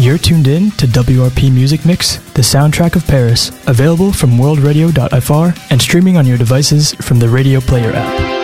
You're tuned in to WRP Music Mix, the soundtrack of Paris, available from worldradio.fr and streaming on your devices from the Radio Player app.